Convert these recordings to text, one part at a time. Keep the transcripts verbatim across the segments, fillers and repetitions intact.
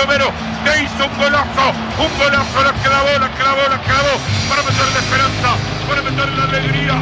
Romero, que hizo un golazo, un golazo, la clavó, la clavó, la clavó, para meterle esperanza, para meterle la alegría.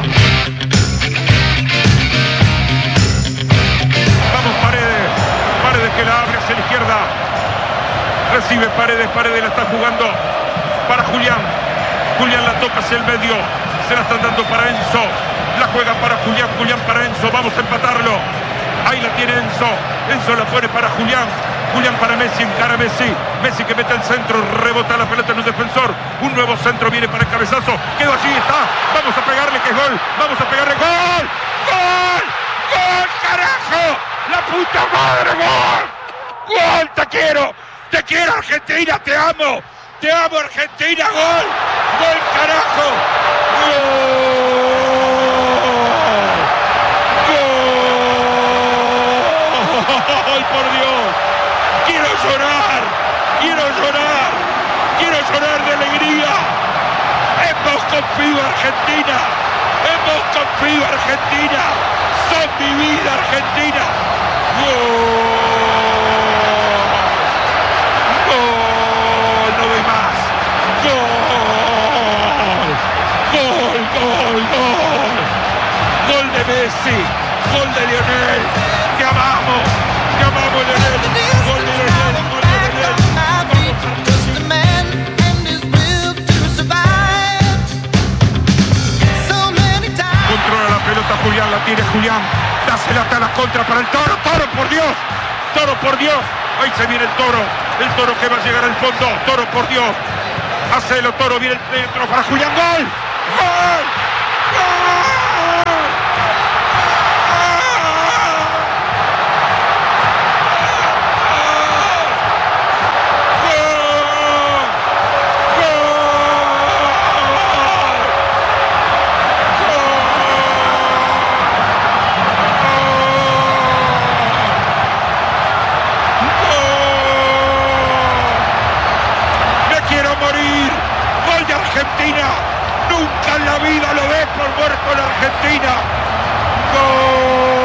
Vamos Paredes, Paredes que la abre hacia la izquierda, recibe Paredes, Paredes la está jugando para Julián, Julián la toca hacia el medio, se la están dando para Enzo, la juega para Julián, Julián para Enzo, vamos a empatarlo, ahí la tiene Enzo, Enzo la pone para Julián, Julián para Messi, encara Messi, Messi que mete el centro, rebota la pelota en un defensor, un nuevo centro viene para el cabezazo, quedó allí, está, vamos a pegarle que es gol, vamos a pegarle, gol, gol, gol, carajo, la puta madre, gol, gol, te quiero, te quiero Argentina, te amo, te amo Argentina, gol, gol, carajo, gol, gol, por Dios. Quiero llorar, quiero llorar, quiero llorar de alegría. Hemos confiado Argentina, hemos confiado Argentina. Son mi vida Argentina. Gol, gol, no doy más. Gol, gol, gol, gol. Gol de Messi, gol de Lionel. Te amamos, te amamos Lionel. Gol de Lionel, gol de Lionel. Controla la pelota Julián, la tiene Julián. Dásela hasta la contra para el Toro. Toro, por Dios. Toro, por Dios. Ahí se viene el Toro. El Toro que va a llegar al fondo. Toro, por Dios. Hacelo, Toro. Viene el centro para Julián. ¡Gol! ¡Gol! ¡Gol! Argentina, nunca en la vida lo ves por muerto en Argentina. ¡Gol!